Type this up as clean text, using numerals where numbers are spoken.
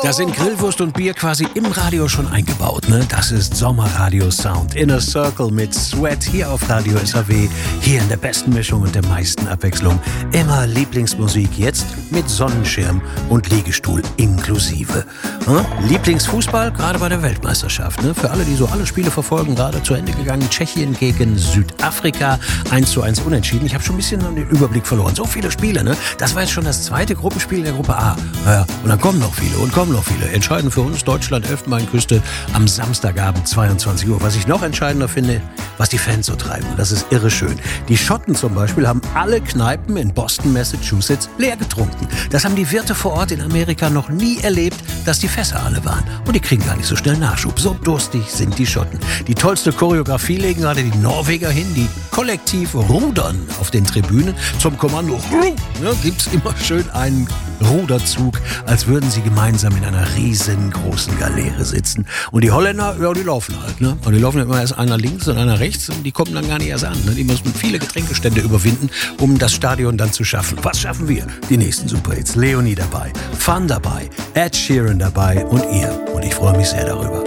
Da sind Grillwurst und Bier quasi im Radio schon eingebaut, ne? Das ist Sommerradio Sound. Inner Circle mit Sweat hier auf Radio SAW. Hier in der besten Mischung und der meisten Abwechslung. Immer Lieblingsmusik, jetzt mit Sonnenschirm und Liegestuhl inklusive. Lieblingsfußball, gerade bei der Weltmeisterschaft. Ne? Für alle, die so alle Spiele verfolgen, gerade zu Ende gegangen. Tschechien gegen Südafrika, 1:1 unentschieden. Ich habe schon ein bisschen den Überblick verloren. So viele Spiele, ne? Das war jetzt schon das zweite Gruppenspiel der Gruppe A. Ja, und dann kommen noch viele und kommen noch viele. Entscheidend für uns Deutschland, Elfenbeinküste am Samstagabend 22 Uhr. Was ich noch entscheidender finde, was die Fans so treiben. Das ist irre schön. Die Schotten zum Beispiel haben alle Kneipen in Boston, Massachusetts leer getrunken. Das haben die Wirte vor Ort in Amerika noch nie erlebt, dass die Fässer alle waren. Und die kriegen gar nicht so schnell Nachschub. So durstig sind die Schotten. Die tollste Choreografie legen gerade die Norweger hin, die kollektiv rudern auf den Tribünen. Zum Kommando gibt's immer schön einen Ruderzug, als würden sie gemeinsam in einer riesengroßen Galeere sitzen. Und die Holländer, ja, die laufen halt, ne? Und die laufen immer erst einer links und einer rechts und die kommen dann gar nicht erst an, ne? Die müssen viele Getränkestände überwinden, um das Stadion dann zu schaffen. Was schaffen wir? Die nächsten Superhits. Leonie dabei, Fun dabei, Ed Sheeran dabei und ihr. Und ich freue mich sehr darüber.